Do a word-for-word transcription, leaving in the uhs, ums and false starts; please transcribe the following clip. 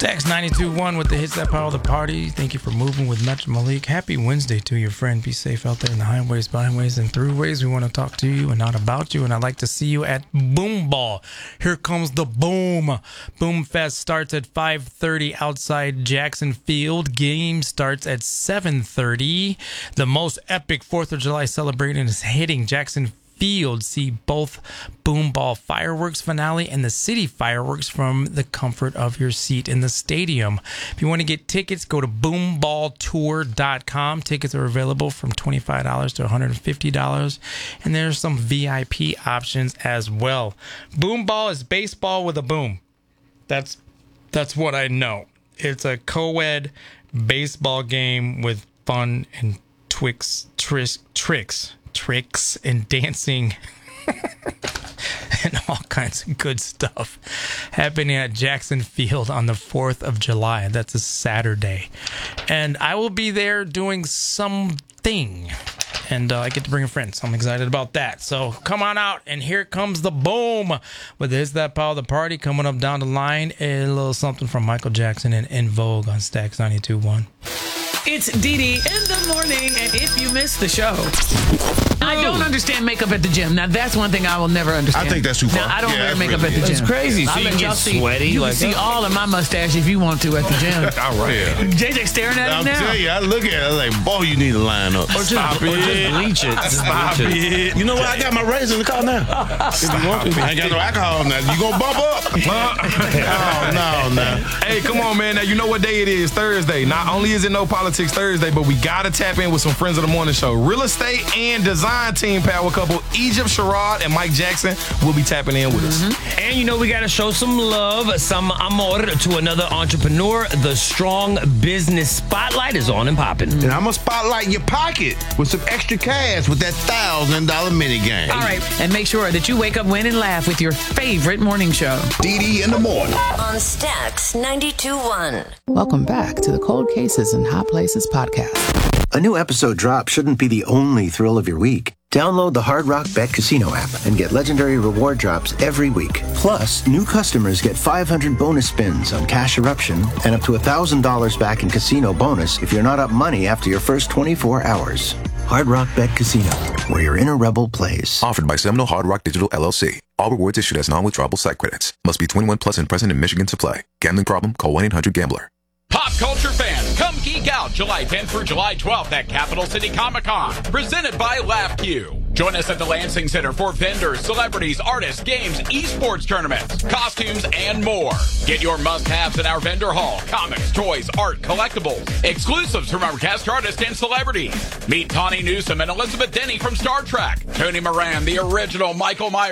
Stax ninety-two point one with the hits that power the party. Thank you for moving with Metro Malik. Happy Wednesday to your friend. Be safe out there in the highways, byways, and throughways. We want to talk to you and not about you, and I'd like to see you at Boom Ball. Here comes the boom. Boom Fest starts at five thirty outside Jackson Field. Game starts at seven thirty. The most epic fourth of July celebration is hitting Jackson Field. See both Boom Ball fireworks finale and the city fireworks from the comfort of your seat in the stadium. If you want to get tickets, go to boom ball tour dot com. Tickets are available from twenty-five dollars to one hundred fifty dollars, and there's some V I P options as well. Boom Ball is baseball with a boom. That's that's what I know. It's a co-ed baseball game with fun and twix, tris, tricks. tricks and dancing and all kinds of good stuff happening at Jackson Field on the fourth of July. That's a Saturday. And I will be there doing something. And uh, I get to bring a friend, so I'm excited about that. So come on out, and here comes the boom with this, that power, the party coming up down the line. A little something from Michael Jackson and En Vogue on Stax ninety-two point one. It's Dee Dee in the morning, and if you missed the show, I don't understand makeup at the gym. Now, that's one thing I will never understand. I think that's too far. Now, I don't yeah, wear makeup really at the is. gym. It's crazy. So I'll you let get y'all see, sweaty. You like, can see all of my mustache if you want to at the gym. All right. Yeah. J J staring at I'm it now. telling you, I look at it, I'm like, boy, you need to line up. Or just, Stop or it. just bleach it. Just Stop bleach it. You know what? I got my razor in the car now. If you want to. I ain't got no alcohol now. You gonna bump up? Oh, no, no. Hey, come on, man. Now, you know what day it is. Thursday. Not only is it No Politics Thursday, but we got to tap in with some friends of the morning show. Real estate and design team power couple Egypt Sherrod and Mike Jackson will be tapping in with mm-hmm. us. And you know we got to show some love, some amor to another entrepreneur. The Strong Business Spotlight is on and popping. And I'm going to spotlight your pocket with some extra cash with that one thousand dollars mini game. All right, and make sure that you wake up, win, and laugh with your favorite morning show. Dee Dee in the morning. On Stax ninety-two point one. Welcome back to the Cold Cases and Hot Places podcast. A new episode drop shouldn't be the only thrill of your week. Download the Hard Rock Bet Casino app and get legendary reward drops every week. Plus, new customers get five hundred bonus spins on Cash Eruption and up to one thousand dollars back in casino bonus if you're not up money after your first twenty-four hours. Hard Rock Bet Casino, where your inner rebel plays. Offered by Seminole Hard Rock Digital L L C. All rewards issued as non-withdrawable site credits. Must be twenty-one plus and present in Michigan to play. Gambling problem? Call one eight hundred gambler. Pop culture fans, come geek out July tenth through July twelfth at Capital City Comic Con, presented by LaughQ. Join us at the Lansing Center for vendors, celebrities, artists, games, esports tournaments, costumes, and more. Get your must-haves in our vendor hall: comics, toys, art, collectibles, exclusives from our cast artists and celebrities. Meet Tawny Newsome and Elizabeth Denny from Star Trek, Tony Moran, the original Michael Myers